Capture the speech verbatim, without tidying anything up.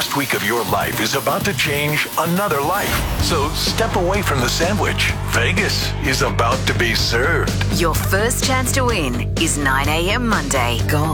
last week of your life is about to change another life. So step away from the sandwich. Vegas is about to be served. Your first chance to win is nine a.m. Monday. Golf.